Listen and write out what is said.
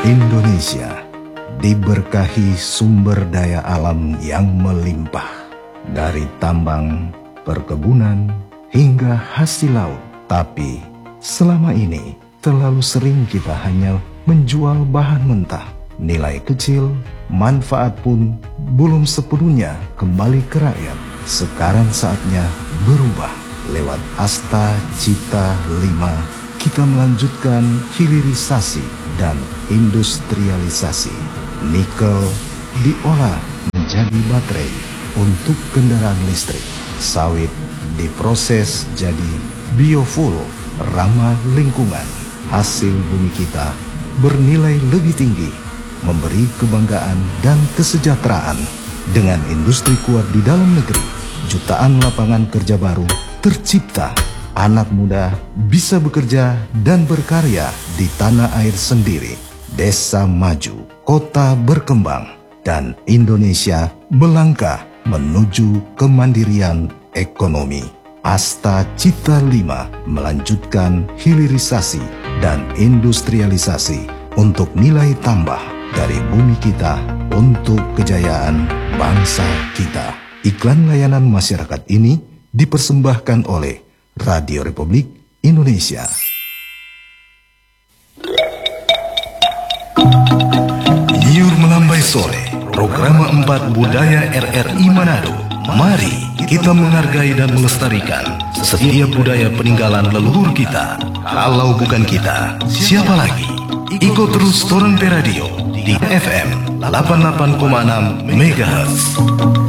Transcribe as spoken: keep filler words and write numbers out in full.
Indonesia diberkahi sumber daya alam yang melimpah, dari tambang, perkebunan, hingga hasil laut. Tapi selama ini terlalu sering kita hanya menjual bahan mentah. Nilai kecil, manfaat pun belum sepenuhnya kembali ke rakyat. Sekarang saatnya berubah. Lewat Asta Cita lima, kita melanjutkan hilirisasi dan industrialisasi. Nikel diolah menjadi baterai untuk kendaraan listrik. Sawit diproses jadi biofuel ramah lingkungan. Hasil bumi kita bernilai lebih tinggi, memberi kebanggaan dan kesejahteraan. Dengan industri kuat di dalam negeri, jutaan lapangan kerja baru tercipta. Anak muda bisa bekerja dan berkarya di tanah air sendiri. Desa maju, kota berkembang, dan Indonesia melangkah menuju kemandirian ekonomi. Asta Cita lima melanjutkan hilirisasi dan industrialisasi untuk nilai tambah dari bumi kita untuk kejayaan bangsa kita. Iklan layanan masyarakat ini dipersembahkan oleh Radio Republik Indonesia. Nyiur Melambai Sore, program empat budaya R R I Manado. Mari kita menghargai dan melestarikan setiap budaya peninggalan leluhur kita. Kalau bukan kita, siapa lagi? Ikut terus Toronto Radio di F M delapan puluh delapan koma enam megahertz.